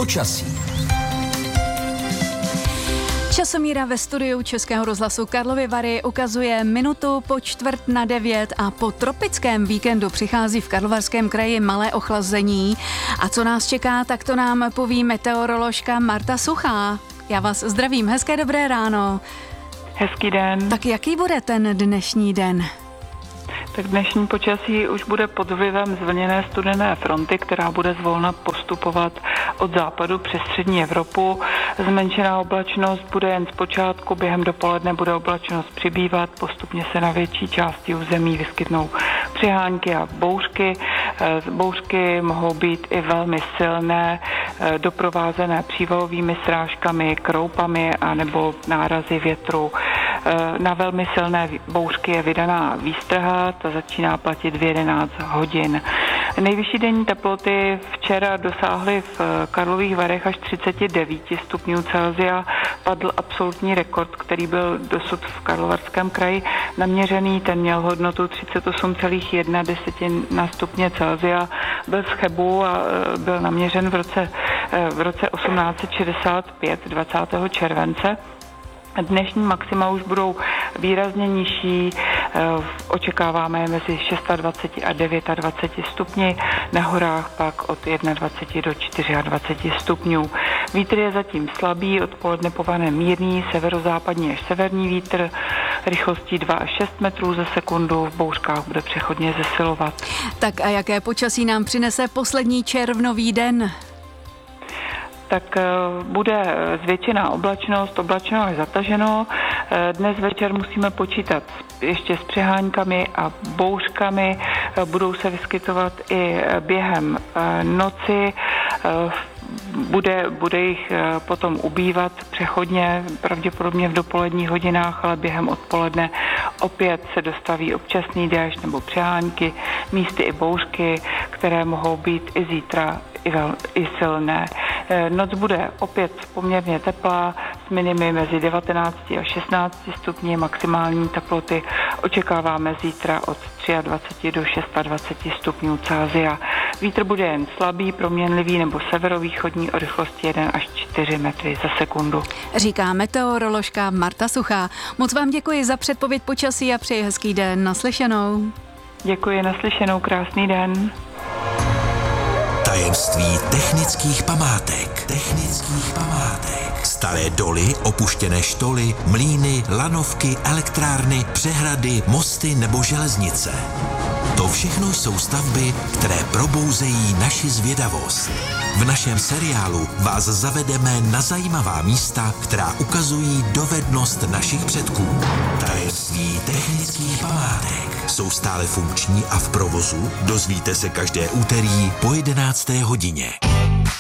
Počasí. Časomíra ve studiu Českého rozhlasu Karlovy Vary ukazuje 8:45 a po tropickém víkendu přichází v Karlovarském kraji malé ochlazení. A co nás čeká, tak to nám poví meteoroložka Marta Suchá. Já vás zdravím, hezké dobré ráno. Hezký den. Tak jaký bude ten dnešní den? Tak dnešní počasí už bude pod vlivem zvlněné studené fronty, která bude zvolna postupovat od západu přes střední Evropu. Zmenšená oblačnost bude jen zpočátku, během dopoledne bude oblačnost přibývat, postupně se na větší části území vyskytnou přehánky a bouřky. Bouřky mohou být i velmi silné, doprovázené přívalovými srážkami, kroupami a nebo nárazy větru. Na velmi silné bouřky je vydaná výstraha, ta začíná platit v 11 hodin. Nejvyšší denní teploty včera dosáhly v Karlových Varech až 39 stupňů Celsia. Padl absolutní rekord, který byl dosud v Karlovarském kraji naměřený. Ten měl hodnotu 38,1 stupně Celsia. Byl v Chebu a byl naměřen v roce 1865, 20. července. Dnešní maxima už budou výrazně nižší, očekáváme mezi 26 a 29 stupni, na horách pak od 21 do 24 stupňů. Vítr je zatím slabý, odpoledne povane mírný, severozápadní až severní vítr, rychlostí 2 až 6 metrů za sekundu, v bouřkách bude přechodně zesilovat. Tak a jaké počasí nám přinese poslední červnový den? Tak bude zvětšená oblačnost, oblačno až zataženo. Dnes večer musíme počítat ještě s přeháňkami a bouřkami. Budou se vyskytovat i během noci. Bude jich potom ubývat přechodně, pravděpodobně v dopoledních hodinách, ale během odpoledne opět se dostaví občasný déšť nebo přehánky, místy i bouřky, které mohou být i zítra i silné. Noc bude opět poměrně teplá, s minimy mezi 19 a 16 stupni, maximální teploty očekáváme zítra od 23 do 26 stupňů Celsia. Vítr bude jen slabý, proměnlivý nebo severovýchodní o rychlosti 1 až 4 metry za sekundu. Říká meteoroložka Marta Suchá. Moc vám děkuji za předpověď počasí a přeji hezký den. Naslyšenou. Děkuji, naslyšenou, krásný den. Tajemství technických památek. Staré doly, opuštěné štoly, mlýny, lanovky, elektrárny, přehrady, mosty nebo železnice. To všechno jsou stavby, které probouzejí naši zvědavost. V našem seriálu vás zavedeme na zajímavá místa, která ukazují dovednost našich předků. Tajemství technických památek jsou stále funkční a v provozu. Dozvíte se každé úterý po 11. hodině.